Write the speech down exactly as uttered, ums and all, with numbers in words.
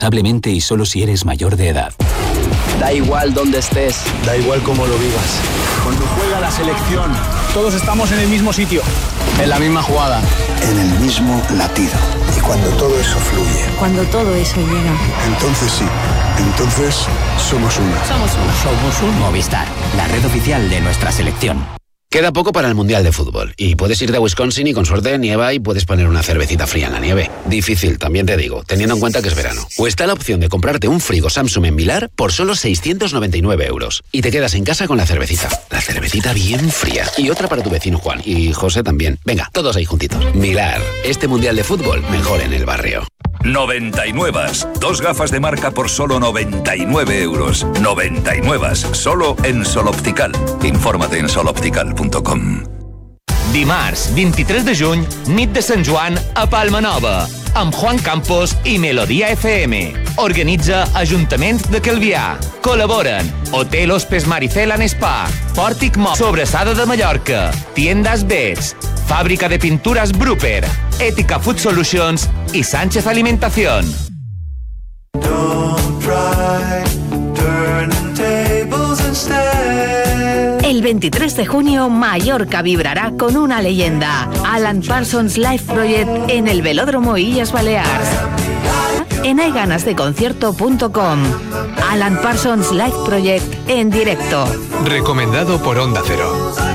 responsablemente y solo si eres mayor de edad. Da igual dónde estés, da igual cómo lo vivas. Cuando juega la selección, todos estamos en el mismo sitio, en la misma jugada, en el mismo latido. Y cuando todo eso fluye, cuando todo eso llega, entonces sí, entonces somos uno. Somos uno. Somos un Movistar, la red oficial de nuestra selección. Queda poco para el Mundial de Fútbol y puedes irte a Wisconsin y con suerte nieva y puedes poner una cervecita fría en la nieve. Difícil, también te digo, teniendo en cuenta que es verano. O está la opción de comprarte un frigo Samsung en Milar por solo seiscientos noventa y nueve euros. Y te quedas en casa con la cervecita. La cervecita bien fría. Y otra para tu vecino Juan. Y José también. Venga, todos ahí juntitos. Milar, este Mundial de Fútbol mejor en el barrio. noventa y nueve. Dos gafas de marca por solo noventa y nueve euros. noventa y nueve. Solo en Sol Optical. Infórmate en sol optical punto com. Dimarts, vint-i-tres de juny, nit de Sant Joan a Palma Nova, amb Juan Campos i Melodia F M. Organitza Ajuntament de Calvià. Col·laboren Hotel Hospes Maricel and Spa, Pòrtic Mo, Sobrassada de Mallorca, Tiendas Bets, Fàbrica de Pinturas Bruper, Ètica Food Solutions i Sánchez Alimentación. Don't try, turning tables instead. El veintitrés de junio, Mallorca vibrará con una leyenda. Alan Parsons Live Project en el Velódromo Illes Balears. En hayganasdeconcierto punto com. Alan Parsons Live Project en directo. Recomendado por Onda Cero.